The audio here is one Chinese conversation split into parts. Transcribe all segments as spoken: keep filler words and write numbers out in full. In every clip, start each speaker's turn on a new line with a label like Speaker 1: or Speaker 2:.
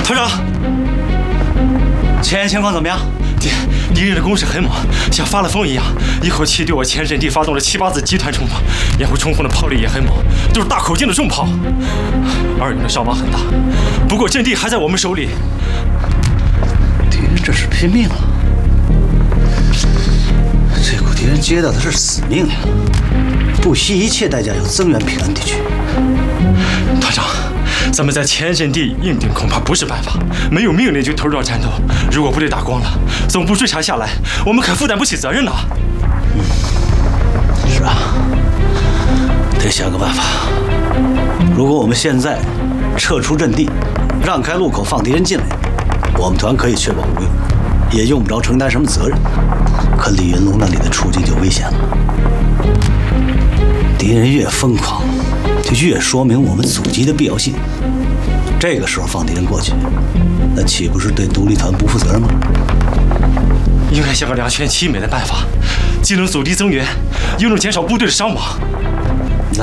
Speaker 1: 团长，前沿情况怎么样？敌敌人的攻势很猛，像发了疯一样，一口气对我前阵地发动了七八次集团冲锋，掩护冲锋的炮力也很猛，都是大口径的重炮。二营的伤亡很大，不过阵地还在我们手里。
Speaker 2: 敌人这是拼命了，这股敌人接到的是死命令，不惜一切代价要增援平安地区。
Speaker 1: 团长。 咱们在前阵地硬顶恐怕不是办法，没有命令就投入到战斗。如果部队打光了，总部追查下来，我们可负担不起责任呐。
Speaker 2: 嗯，是啊，得想个办法。如果我们现在撤出阵地，让开路口放敌人进来，我们团可以确保无忧，也用不着承担什么责任。可李云龙那里的处境就危险了，敌人越疯狂。 就越说明我们阻击的必要性。这个时候放敌人过去，那岂不是对独立团不负责任吗？
Speaker 1: 应该想个两全其美的办法，既能阻敌增援，又能减少部队的伤亡。
Speaker 2: 来，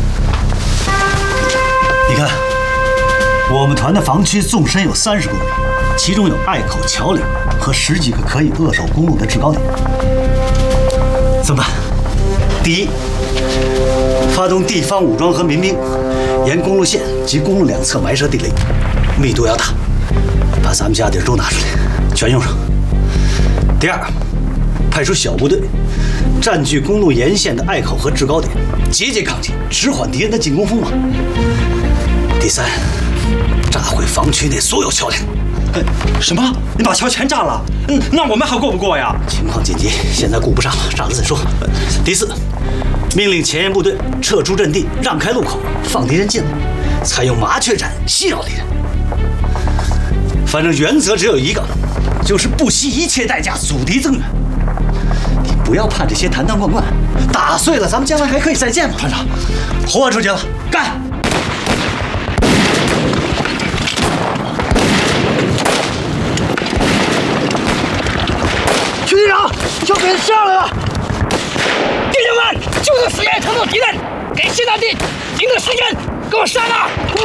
Speaker 2: 你看，我们团的防区纵深有三十公里，其中有隘口、桥梁和十几个可以扼守公路的制高点。怎么办？第一。 发动地方武装和民兵，沿公路线及公路两侧埋设地雷，密度要大，把咱们家底儿都拿出来，全用上。第二，派出小部队，占据公路沿线的隘口和制高点，节节抗击，迟缓敌人的进攻锋芒。第三，炸毁防区内所有桥梁。
Speaker 1: 什么？你把桥全炸了？嗯，那我们还过不过呀？
Speaker 2: 情况紧急，现在顾不上了，炸了再说。第四。 命令前沿部队撤出阵地，让开路口，放敌人进来，采用麻雀战袭扰敌人。反正原则只有一个，就是不惜一切代价阻敌增援。你不要盼这些坛坛罐罐，打碎了咱们将来还可以再见嘛。团长，豁出去了，干！
Speaker 3: 区队长，小鬼子上来了！ 弟兄们，就是死命冲突敌人，给谢大帝赢得时间，给我杀了！